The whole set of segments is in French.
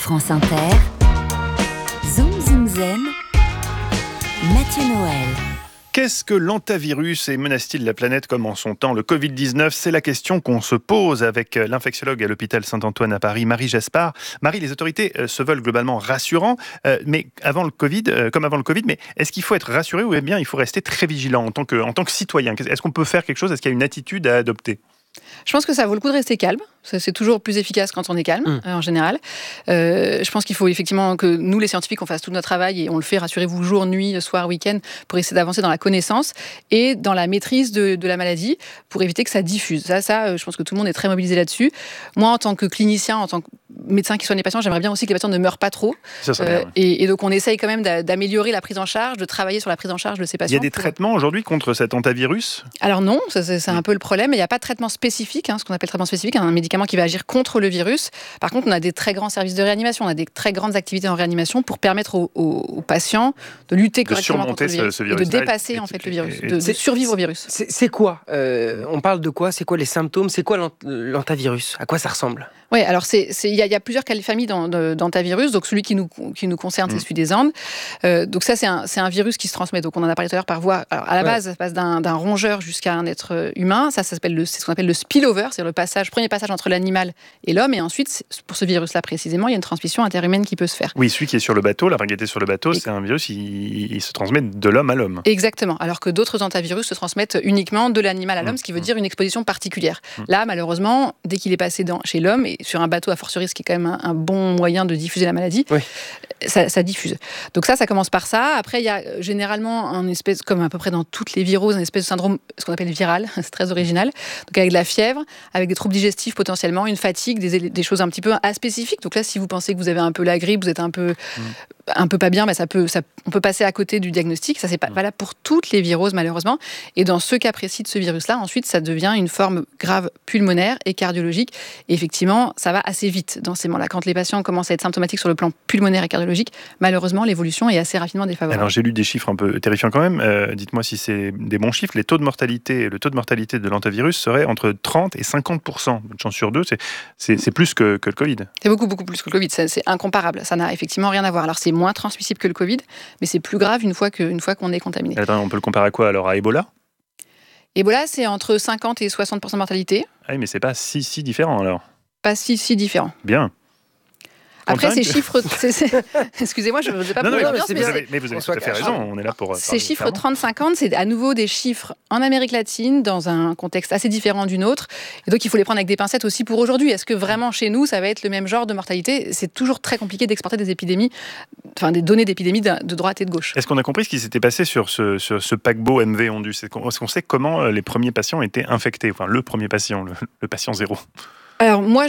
France Inter, Zoom Zoom Zen, Mathieu Noël. Qu'est-ce que l'hantavirus et menace-t-il la planète comme en son temps le Covid-19 ? C'est la question qu'on se pose avec l'infectiologue à l'hôpital Saint-Antoine à Paris, Marie Jaspard. Marie, les autorités se veulent globalement rassurants, mais avant le Covid, mais est-ce qu'il faut être rassuré ou bien il faut rester très vigilant en tant que citoyen ? Est-ce qu'on peut faire quelque chose ? Est-ce qu'il y a une attitude à adopter ? Je pense que ça vaut le coup de rester calme. C'est toujours plus efficace quand on est calme, en général. Je pense qu'il faut effectivement que nous, les scientifiques, on fasse tout notre travail et on le fait, rassurez-vous, jour, nuit, soir, week-end, pour essayer d'avancer dans la connaissance et dans la maîtrise de la maladie pour éviter que ça diffuse. Ça, je pense que tout le monde est très mobilisé là-dessus. Moi, en tant que clinicien, en tant que médecin qui soigne les patients, j'aimerais bien aussi que les patients ne meurent pas trop. Ça serait bien. Et donc, on essaye quand même d'améliorer la prise en charge, de travailler sur la prise en charge de ces patients. Il y a des traitements aujourd'hui contre cet hantavirus ? Alors non, c'est un peu le problème. Il n'y a pas de traitement spécifique, ce qu'on appelle traitement spécifique, un médicament qui va agir contre le virus. Par contre, on a des très grands services de réanimation, on a des très grandes activités en réanimation pour permettre aux patients de lutter correctement contre le virus, et de dépasser en fait le virus, de survivre au virus. C'est quoi On parle de quoi ? C'est quoi les symptômes ? C'est quoi l'hantavirus ? À quoi ça ressemble ? Oui, alors il y a plusieurs familles d'hantavirus. Donc celui qui nous concerne, c'est celui des Andes. Donc ça, c'est un virus qui se transmet. Donc on en a parlé tout à l'heure par voie. Alors à la base, ça passe d'un rongeur jusqu'à un être humain. Ça s'appelle c'est ce qu'on appelle le spillover, c'est le premier passage entre l'animal et l'homme. Et ensuite, pour ce virus-là précisément, il y a une transmission interhumaine qui peut se faire. Oui, celui qui est sur le bateau, la vague qui était sur le bateau, c'est un virus, il se transmet de l'homme à l'homme. Exactement. Alors que d'autres hantavirus se transmettent uniquement de l'animal à l'homme, ce qui veut dire une exposition particulière. Là, malheureusement, dès qu'il est passé chez l'homme et sur un bateau, a fortiori, ce qui est quand même un bon moyen de diffuser la maladie, ça diffuse. Donc ça commence par ça. Après, il y a généralement un espèce, comme à peu près dans toutes les viroses, un espèce de syndrome, ce qu'on appelle viral, c'est très original. Donc avec de la fièvre, avec des troubles digestifs potentiellement, une fatigue, des choses un petit peu aspécifiques. Donc là, si vous pensez que vous avez un peu la grippe, vous êtes un peu pas bien, on peut passer à côté du diagnostic. Ça, c'est pas valable pour toutes les viroses, malheureusement. Et dans ce cas précis de ce virus-là, ensuite, ça devient une forme grave pulmonaire et cardiologique. Et effectivement, ça va assez vite dans ces moments-là. Quand les patients commencent à être symptomatiques sur le plan pulmonaire et cardiologique, malheureusement, l'évolution est assez rapidement défavorable. Alors, j'ai lu des chiffres un peu terrifiants quand même. Dites-moi si c'est des bons chiffres. Le taux de mortalité de l'hantavirus serait entre 30 et 50%. Une chance sur deux, c'est plus que le Covid. C'est beaucoup, beaucoup plus que le Covid. C'est incomparable. Ça n'a effectivement rien à voir. Alors, c'est moins transmissible que le Covid, mais c'est plus grave une fois qu'on est contaminé. Attends, on peut le comparer à quoi alors ? À Ebola ? Ebola, c'est entre 50 et 60% de mortalité. Ah oui, mais c'est pas si différent alors. Pas si différent. Bien. Après, ces chiffres... Excusez-moi, je ne veux pas... Mais vous avez tout à fait raison, on est là pour... Ces chiffres 30-50, c'est à nouveau des chiffres en Amérique latine, dans un contexte assez différent du nôtre. Et donc, il faut les prendre avec des pincettes aussi pour aujourd'hui. Est-ce que vraiment, chez nous, ça va être le même genre de mortalité ? C'est toujours très compliqué d'exporter des épidémies, des données d'épidémies de droite et de gauche. Est-ce qu'on a compris ce qui s'était passé sur ce paquebot MV Ondu ? Est-ce qu'on sait comment les premiers patients étaient infectés ? Enfin, le premier patient, le patient zéro. Alors moi,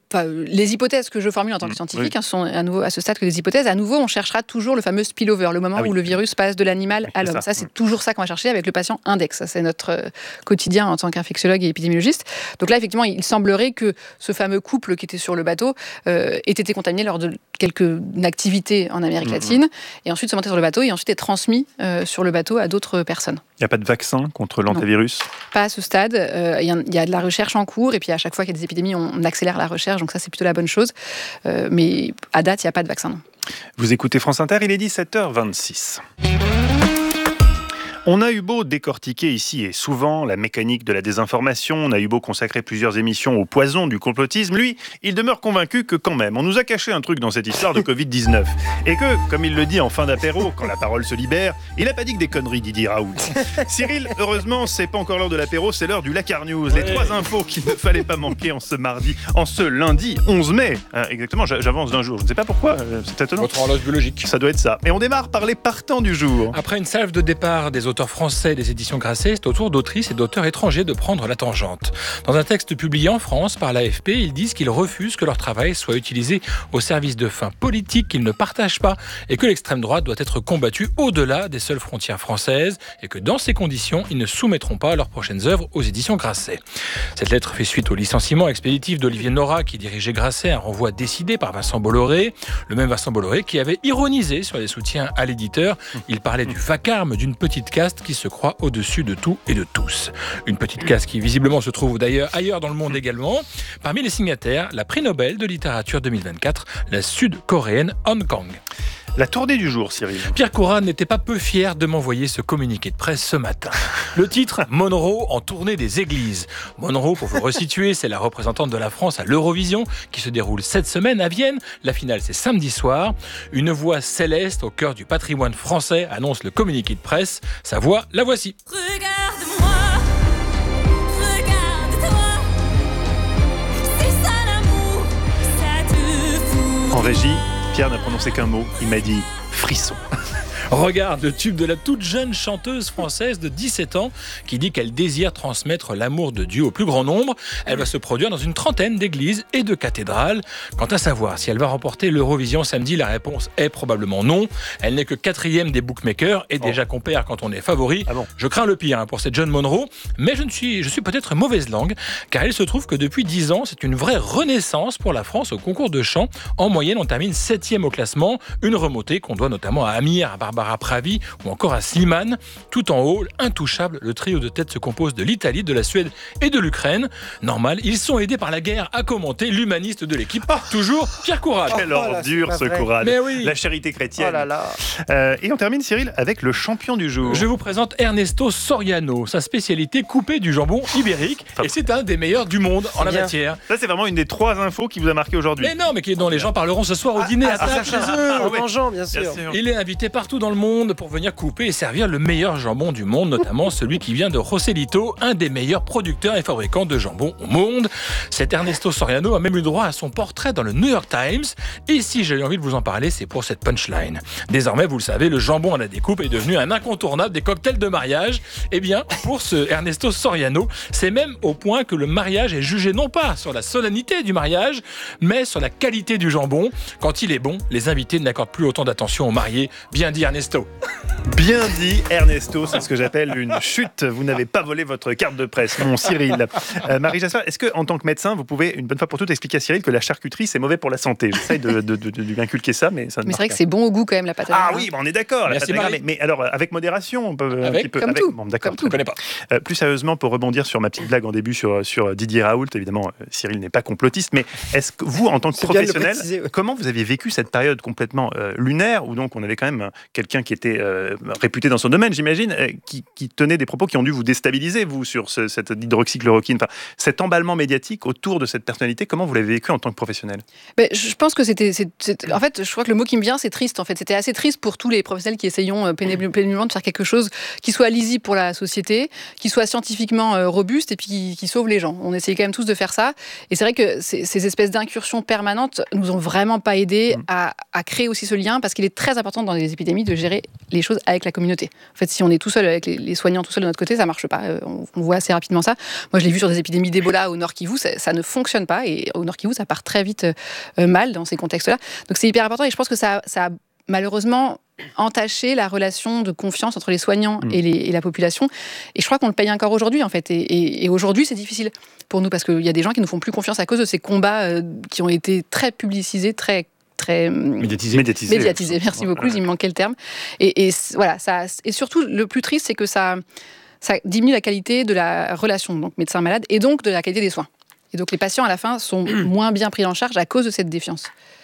les hypothèses que je formule en tant que scientifique sont à nouveau à ce stade que des hypothèses. À nouveau, on cherchera toujours le fameux spillover, le moment où le virus passe de l'animal à l'homme. Ça, c'est toujours ça qu'on va chercher avec le patient index. Ça, c'est notre quotidien en tant qu'infectiologue et épidémiologiste. Donc là, effectivement, il semblerait que ce fameux couple qui était sur le bateau ait été contaminé lors de quelques activités en Amérique latine, et ensuite se monter sur le bateau et ensuite être transmis sur le bateau à d'autres personnes. Il n'y a pas de vaccin contre l'hantavirus ? Pas à ce stade. Il y a de la recherche en cours, et puis à chaque fois qu'il y a des épidémies, on accélère la recherche, donc ça c'est plutôt la bonne chose. Mais à date, il n'y a pas de vaccin. Non. Vous écoutez France Inter, il est 17h26. On a eu beau décortiquer ici et souvent la mécanique de la désinformation, on a eu beau consacrer plusieurs émissions au poison du complotisme, lui, il demeure convaincu que quand même, on nous a caché un truc dans cette histoire de Covid-19. Et que, comme il le dit en fin d'apéro, quand la parole se libère, il n'a pas dit que des conneries, Didier Raoult. Cyril, heureusement, c'est pas encore l'heure de l'apéro, c'est l'heure du Lakar News. Les 3 infos qu'il ne fallait pas manquer en ce lundi 11 mai. Exactement, j'avance d'un jour, je ne sais pas pourquoi, c'est étonnant. Votre horloge biologique. Ça doit être ça. Et on démarre par les partants du jour. Après une salve de départ des auteurs français des éditions Grasset, c'est au tour d'autrices et d'auteurs étrangers de prendre la tangente. Dans un texte publié en France par l'AFP, ils disent qu'ils refusent que leur travail soit utilisé au service de fins politiques qu'ils ne partagent pas et que l'extrême droite doit être combattue au-delà des seules frontières françaises et que dans ces conditions, ils ne soumettront pas leurs prochaines œuvres aux éditions Grasset. Cette lettre fait suite au licenciement expéditif d'Olivier Nora qui dirigeait Grasset, un renvoi décidé par Vincent Bolloré, le même Vincent Bolloré qui avait ironisé sur les soutiens à l'éditeur. Il parlait du vacarme d'une petite caste enthousiaste qui se croit au-dessus de tout et de tous. Une petite case qui visiblement se trouve d'ailleurs ailleurs dans le monde également. Parmi les signataires, la prix Nobel de littérature 2024, la sud-coréenne Hong Kong. La tournée du jour, Cyril. Pierre Courat n'était pas peu fier de m'envoyer ce communiqué de presse ce matin. Le titre, Monroe en tournée des églises. Monroe, pour vous resituer, c'est la représentante de la France à l'Eurovision qui se déroule cette semaine à Vienne. La finale, c'est samedi soir. Une voix céleste au cœur du patrimoine français annonce le communiqué de presse. Sa voix, la voici. Regarde-moi, regarde-toi, c'est ça l'amour, ça te fout. En régie, Pierre n'a prononcé qu'un mot. Il m'a dit frisson. Regarde le tube de la toute jeune chanteuse française de 17 ans qui dit qu'elle désire transmettre l'amour de Dieu au plus grand nombre. Elle va se produire dans une trentaine d'églises et de cathédrales. Quant à savoir si elle va remporter l'Eurovision samedi, la réponse est probablement non. Elle n'est que 4e des bookmakers et déjà qu'on perd quand on est favori. Ah bon. Je crains le pire pour cette jeune Monroe, mais je suis peut-être mauvaise langue car il se trouve que depuis 10 ans, c'est une vraie renaissance pour la France au concours de chant. En moyenne, on termine 7e au classement, une remontée qu'on doit notamment à Amir, à Barbara Pravi ou encore à Slimane. Tout en haut, intouchable, le trio de tête se compose de l'Italie, de la Suède et de l'Ukraine. Normal, ils sont aidés par la guerre à commenter l'humaniste de l'équipe, toujours Pierre Courat. Quelle ordure ce Courat. Mais oui. La charité chrétienne. Oh là là. Et on termine, Cyril, avec le champion du jour. Je vous présente Ernesto Soriano, sa spécialité coupée du jambon ibérique, et c'est un des meilleurs du monde en la bien. matière. Ça, c'est vraiment une des 3 infos qui vous a marqué aujourd'hui. Mais non, mais dont les gens parleront ce soir au dîner à table chez eux. En mangeant, bien sûr. Bien sûr. Il est invité partout dans le monde pour venir couper et servir le meilleur jambon du monde, notamment celui qui vient de Joselito, un des meilleurs producteurs et fabricants de jambon au monde. Cet Ernesto Soriano a même eu droit à son portrait dans le New York Times. Et si j'ai envie de vous en parler, c'est pour cette punchline. Désormais, vous le savez, le jambon à la découpe est devenu un incontournable des cocktails de mariage. Eh bien, pour ce Ernesto Soriano, c'est même au point que le mariage est jugé non pas sur la solennité du mariage, mais sur la qualité du jambon. Quand il est bon, les invités n'accordent plus autant d'attention aux mariés. Bien dit Ernesto. Bien dit, Ernesto, c'est ce que j'appelle une chute. Vous n'avez pas volé votre carte de presse, mon Cyril. Marie Jasper, est-ce qu'en tant que médecin, vous pouvez une bonne fois pour toutes expliquer à Cyril que la charcuterie, c'est mauvais pour la santé? J'essaye de lui inculquer ça, mais ça ne Mais marche c'est vrai pas. que c'est bon au goût quand même, la pâte à Ah grains. oui, on est d'accord. Merci, Marie. Mais alors, avec modération, on peut un Avec, petit peu. comme tout. Bon, d'accord. Comme tout. Je ne connais pas. Plus sérieusement, pour rebondir sur ma petite blague en début sur Didier Raoult, évidemment, Cyril n'est pas complotiste, mais est-ce que vous, en tant que C'est bien de le professionnel, préciser, ouais. comment vous aviez vécu cette période complètement lunaire, où donc on avait quand même quelqu'un qui était réputé dans son domaine, j'imagine, qui tenait des propos qui ont dû vous déstabiliser, vous, sur cette hydroxychloroquine, enfin, cet emballement médiatique autour de cette personnalité, comment vous l'avez vécu en tant que professionnel? Ben, je pense que en fait, je crois que le mot qui me vient, c'est triste. En fait, c'était assez triste pour tous les professionnels qui essayons péniblement de faire quelque chose qui soit lisible pour la société, qui soit scientifiquement robuste et puis qui sauve les gens. On essayait quand même tous de faire ça. Et c'est vrai que ces espèces d'incursions permanentes nous ont vraiment pas aidés à créer aussi ce lien, parce qu'il est très important dans les épidémies de gérer les choses avec la communauté. En fait, si on est tout seul avec les soignants tout seul de notre côté, ça marche pas. On voit assez rapidement ça. Moi, je l'ai vu sur des épidémies d'Ebola au Nord Kivu, ça ne fonctionne pas. Et au Nord Kivu, ça part très vite mal dans ces contextes-là. Donc c'est hyper important, et je pense que ça a malheureusement entaché la relation de confiance entre les soignants et la population. Et je crois qu'on le paye encore aujourd'hui, en fait. Et aujourd'hui, c'est difficile pour nous, parce qu'il y a des gens qui ne nous font plus confiance à cause de ces combats qui ont été très publicisés, très Médiatisé. Merci beaucoup, il me manquait le terme. Et voilà, et surtout, le plus triste, c'est que ça diminue la qualité de la relation, donc médecin-malade, et donc de la qualité des soins. Et donc les patients, à la fin, sont moins bien pris en charge à cause de cette défiance.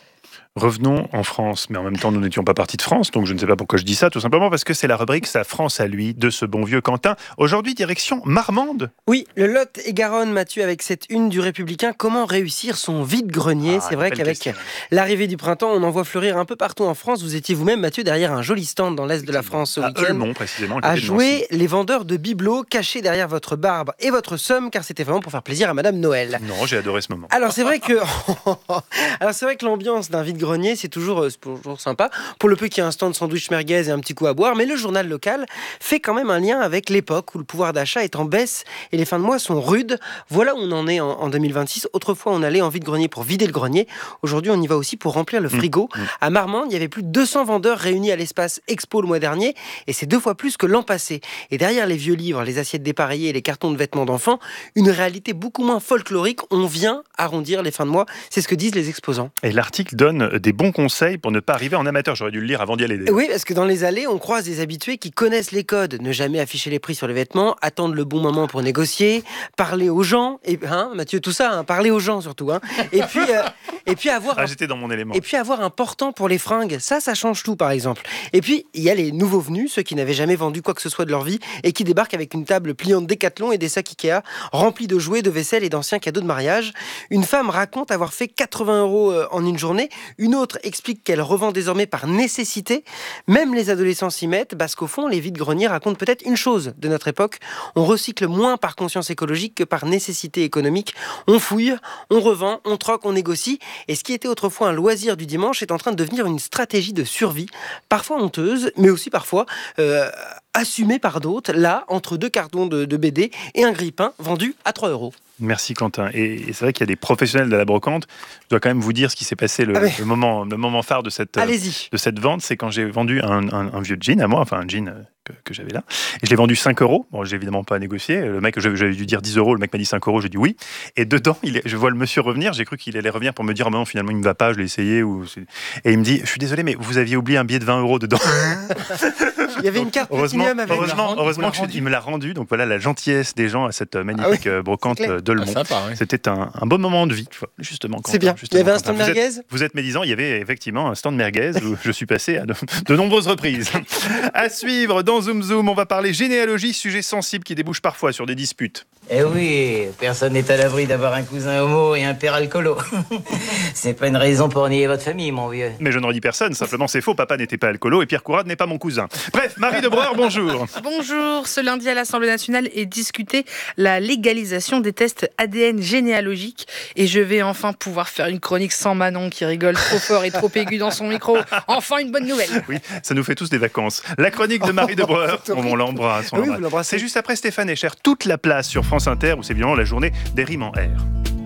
Revenons en France, mais en même temps, nous n'étions pas partis de France, donc je ne sais pas pourquoi je dis ça, tout simplement parce que c'est la rubrique Sa France à lui, de ce bon vieux Quentin. Aujourd'hui, direction Marmande. Oui, le Lot-et-Garonne, Mathieu, avec cette une du Républicain. Comment réussir son vide-grenier? C'est vrai qu'avec l'arrivée du printemps, on en voit fleurir un peu partout en France. Vous étiez vous-même, Mathieu, derrière un joli stand dans l'est de la France ce week-end. Eulmont, précisément. À jouer les vendeurs de bibelots cachés derrière votre barbe et votre somme, car c'était vraiment pour faire plaisir à Madame Noël. Non, j'ai adoré ce moment. Alors c'est vrai que l'ambiance d'un vide-grenier, c'est toujours sympa. Pour le peu qu'il y ait un stand sandwich merguez et un petit coup à boire, mais le journal local fait quand même un lien avec l'époque où le pouvoir d'achat est en baisse et les fins de mois sont rudes. Voilà où on en est en 2026. Autrefois, on allait en vide-grenier pour vider le grenier. Aujourd'hui, on y va aussi pour remplir le frigo. À Marmande, il y avait plus de 200 vendeurs réunis à l'espace Expo le mois dernier, et c'est 2 fois plus que l'an passé. Et derrière les vieux livres, les assiettes dépareillées et les cartons de vêtements d'enfants, une réalité beaucoup moins folklorique. On vient arrondir les fins de mois. C'est ce que disent les exposants. Et l'article donne des bons conseils pour ne pas arriver en amateur. J'aurais dû le lire avant d'y aller. Oui, parce que dans les allées, on croise des habitués qui connaissent les codes. Ne jamais afficher les prix sur les vêtements, attendre le bon moment pour négocier, parler aux gens, et Mathieu, tout ça, parler aux gens surtout. Et puis avoir. J'étais dans mon élément. Et puis avoir un portant pour les fringues, ça change tout par exemple. Et puis il y a les nouveaux venus, ceux qui n'avaient jamais vendu quoi que ce soit de leur vie et qui débarquent avec une table pliante Décathlon et des sacs Ikea remplis de jouets, de vaisselle et d'anciens cadeaux de mariage. Une femme raconte avoir fait 80 € en une journée. Une autre explique qu'elle revend désormais par nécessité. Même les adolescents s'y mettent, parce qu'au fond, les vides-greniers racontent peut-être une chose de notre époque. On recycle moins par conscience écologique que par nécessité économique. On fouille, on revend, on troque, on négocie. Et ce qui était autrefois un loisir du dimanche est en train de devenir une stratégie de survie, parfois honteuse, mais aussi parfois assumée par d'autres, là, entre 2 cartons de BD et un grille-pain vendu à 3 €. Merci Quentin. Et c'est vrai qu'il y a des professionnels de la brocante. Je dois quand même vous dire ce qui s'est passé le moment phare de cette vente. C'est quand j'ai vendu un vieux jean à moi, enfin un jean que j'avais là. Et je l'ai vendu 5 €. Bon, j'ai évidemment pas négocié. Le mec, j'avais dû dire 10 €. Le mec m'a dit 5 €. J'ai dit oui. Et dedans, je vois le monsieur revenir. J'ai cru qu'il allait revenir pour me dire, non, finalement, il ne me va pas. Je l'ai essayé. Et il me dit, je suis désolé, mais vous aviez oublié un billet de 20 € dedans. Il y avait une carte Platinum avec. Heureusement qu'il me l'a rendu. Donc voilà la gentillesse des gens à cette magnifique brocante de Le Mont. Sympa, oui. C'était un beau moment de vie, justement. C'est bien. Il y avait un stand merguez. Vous êtes médisant, il y avait effectivement un stand merguez où je suis passé à de nombreuses reprises. À suivre dans Zoom Zoom, on va parler généalogie, sujet sensible qui débouche parfois sur des disputes. Eh oui, personne n'est à l'abri d'avoir un cousin homo et un père alcoolo. C'est pas une raison pour nier votre famille, mon vieux. Mais je ne redis personne, simplement c'est faux, papa n'était pas alcoolo et Pierre Courade n'est pas mon cousin. Bref, Marie de Breur, bonjour. Bonjour, ce lundi à l'Assemblée nationale est discutée la légalisation des tests ADN généalogiques et je vais enfin pouvoir faire une chronique sans Manon qui rigole trop fort et trop aigu dans son micro. Enfin une bonne nouvelle. Oui, ça nous fait tous des vacances. La chronique de Marie de Breur, on l'embrasse. Oui, vous l'embrassez. C'est juste après Stéphane Echer, toute la place sur France Inter où c'est évidemment la journée des rimes en R.